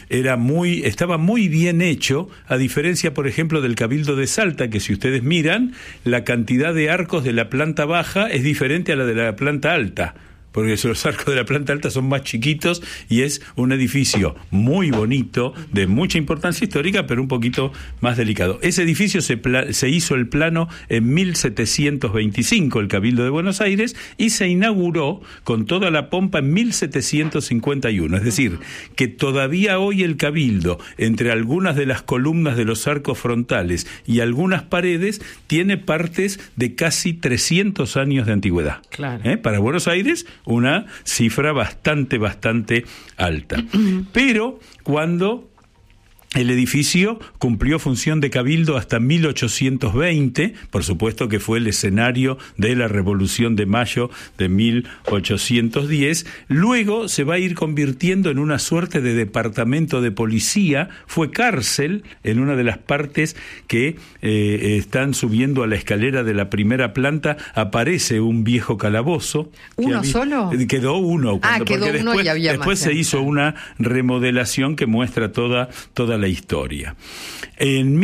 estaba muy bien hecho, a diferencia, por ejemplo, del Cabildo de Salta, que si ustedes miran, la cantidad de arcos de la planta baja es diferente a la de la planta alta, porque los arcos de la planta alta son más chiquitos y es un edificio muy bonito, de mucha importancia histórica, pero un poquito más delicado. Ese edificio se hizo el plano en 1725, el Cabildo de Buenos Aires, y se inauguró con toda la pompa en 1751. Es decir, que todavía hoy el Cabildo, entre algunas de las columnas de los arcos frontales y algunas paredes, tiene partes de casi 300 años de antigüedad. Claro. Para Buenos Aires, una cifra bastante alta. Pero cuando el edificio cumplió función de cabildo hasta 1820, por supuesto que fue el escenario de la Revolución de Mayo de 1810, luego se va a ir convirtiendo en una suerte de departamento de policía, fue cárcel en una de las partes que están subiendo a la escalera de la primera planta, aparece un viejo calabozo. ¿Uno solo? Quedó uno. Quedó uno y había después más. se hizo una remodelación que muestra toda la historia. En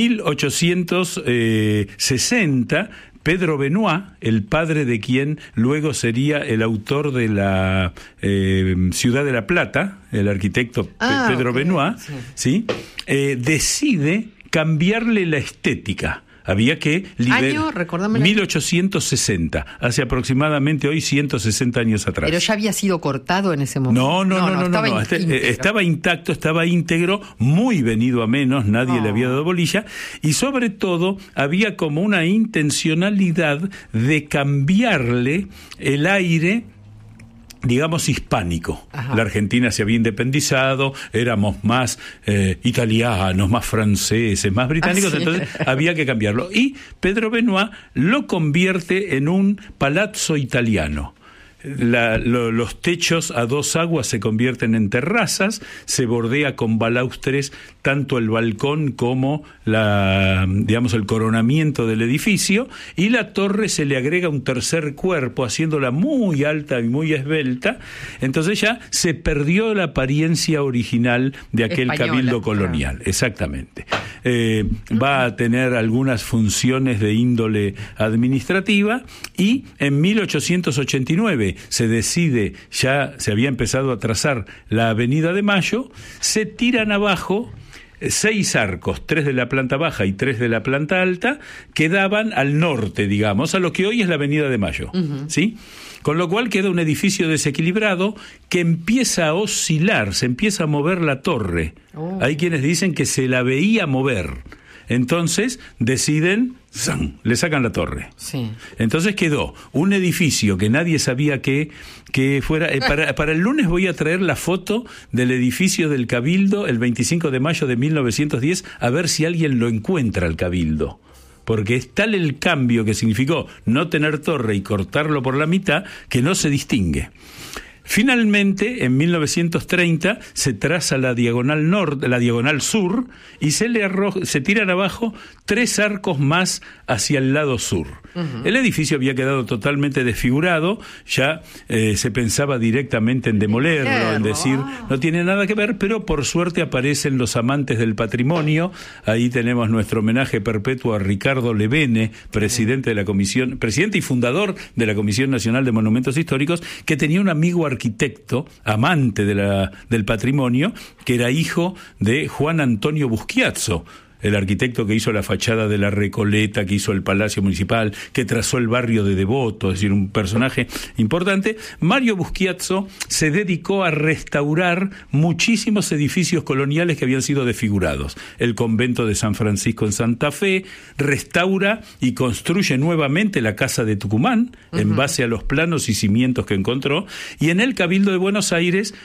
1860, Pedro Benoit, el padre de quien luego sería el autor de la Ciudad de la Plata, el arquitecto Pedro Benoit, ¿sí? Decide cambiarle la estética. Había que ¿Año? Recordámelo. 1860, hace aproximadamente hoy 160 años atrás. ¿Pero ya había sido cortado en ese momento? No. Estaba intacto, estaba íntegro, muy venido a menos, nadie le había dado bolilla, y sobre todo había como una intencionalidad de cambiarle el aire, digamos, hispánico. Ajá. La Argentina se había independizado, éramos más italianos, más franceses, más británicos, entonces había que cambiarlo. Y Pedro Benoit lo convierte en un palazzo italiano. Los techos a dos aguas se convierten en terrazas, se bordea con balaustres tanto el balcón como el coronamiento del edificio, y la torre se le agrega un tercer cuerpo, haciéndola muy alta y muy esbelta. Entonces ya se perdió la apariencia original de aquel cabildo colonial. Exactamente. Va a tener algunas funciones de índole administrativa, y en 1889 se decide, ya se había empezado a trazar la Avenida de Mayo, se tiran abajo 6 arcos, 3 de la planta baja y 3 de la planta alta, que daban al norte, digamos, a lo que hoy es la Avenida de Mayo, ¿sí? Con lo cual queda un edificio desequilibrado que empieza a oscilar, se empieza a mover la torre. Hay quienes dicen que se la veía mover. Entonces deciden, le sacan la torre. Sí. Entonces quedó un edificio que nadie sabía que fuera. Para el lunes voy a traer la foto del edificio del Cabildo el 25 de mayo de 1910, a ver si alguien lo encuentra, el Cabildo. Porque es tal el cambio que significó no tener torre y cortarlo por la mitad, que no se distingue. Finalmente, en 1930, se traza la diagonal norte, la diagonal sur, y se tiran abajo 3 arcos más hacia el lado sur. El edificio había quedado totalmente desfigurado, ya se pensaba directamente en demolerlo, en decir, no tiene nada que ver, pero por suerte aparecen los amantes del patrimonio. Ahí tenemos nuestro homenaje perpetuo a Ricardo Levene, presidente y fundador de la Comisión Nacional de Monumentos Históricos, que tenía un amigo arquitecto, amante del patrimonio, que era hijo de Juan Antonio Busquiazzo, el arquitecto que hizo la fachada de la Recoleta, que hizo el Palacio Municipal, que trazó el barrio de Devoto, es decir, un personaje importante. Mario Busquiazzo se dedicó a restaurar muchísimos edificios coloniales que habían sido desfigurados. El convento de San Francisco en Santa Fe, restaura y construye nuevamente la Casa de Tucumán, en base a los planos y cimientos que encontró, y en el Cabildo de Buenos Aires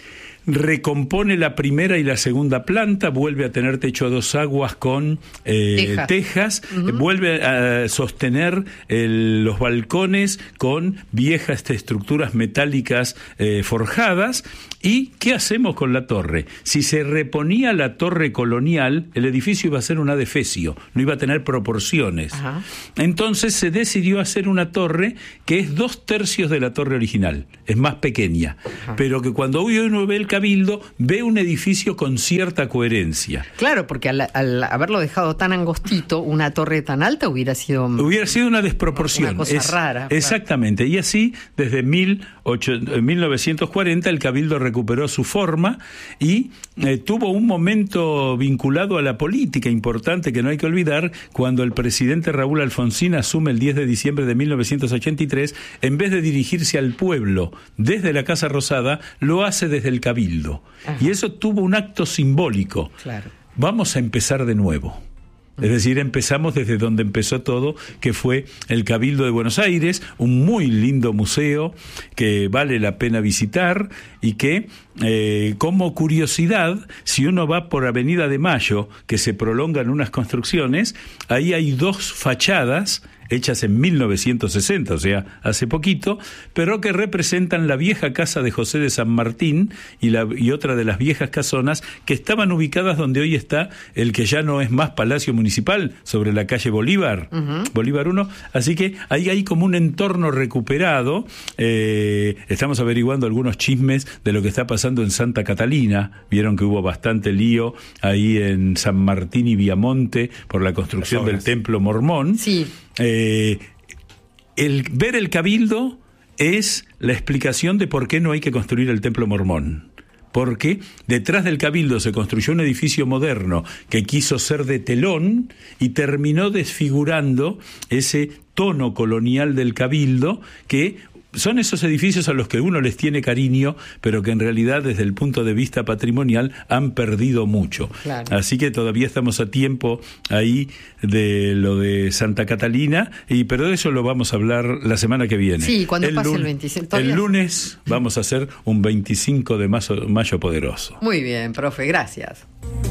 recompone la primera y la segunda planta, vuelve a tener techo a 2 aguas con tejas, vuelve a sostener los balcones con viejas estructuras metálicas forjadas, ¿Y qué hacemos con la torre? Si se reponía la torre colonial, el edificio iba a ser un adefesio, no iba a tener proporciones. Ajá. Entonces se decidió hacer una torre que es 2/3 de la torre original, es más pequeña, pero que cuando uno ve el Cabildo, ve un edificio con cierta coherencia. Claro, porque al haberlo dejado tan angostito, una torre tan alta hubiera sido una desproporción. Una cosa rara. Exactamente, y así desde 1940 el Cabildo recuperó su forma y tuvo un momento vinculado a la política importante que no hay que olvidar, cuando el presidente Raúl Alfonsín asume el 10 de diciembre de 1983, en vez de dirigirse al pueblo desde la Casa Rosada, lo hace desde el Cabildo. Ajá. Y eso tuvo un acto simbólico. Claro. Vamos a empezar de nuevo. Es decir, empezamos desde donde empezó todo, que fue el Cabildo de Buenos Aires, un muy lindo museo que vale la pena visitar y que, como curiosidad, si uno va por Avenida de Mayo, que se prolongan unas construcciones, ahí hay 2 fachadas hechas en 1960, o sea, hace poquito, pero que representan la vieja casa de José de San Martín y otra de las viejas casonas que estaban ubicadas donde hoy está el que ya no es más Palacio Municipal, sobre la calle Bolívar, Bolívar 1, así que ahí hay como un entorno recuperado. Estamos averiguando algunos chismes de lo que está pasando en Santa Catalina. Vieron que hubo bastante lío ahí en San Martín y Viamonte por la construcción del templo mormón. Sí. Ver el Cabildo es la explicación de por qué no hay que construir el templo mormón. Porque detrás del Cabildo se construyó un edificio moderno que quiso ser de telón y terminó desfigurando ese tono colonial del Cabildo, que son esos edificios a los que uno les tiene cariño, pero que en realidad desde el punto de vista patrimonial han perdido mucho. Claro. Así que todavía estamos a tiempo ahí de lo de Santa Catalina, pero de eso lo vamos a hablar la semana que viene. Sí, cuando pase el 25. El lunes vamos a hacer un 25 de mayo poderoso. Muy bien, profe, gracias.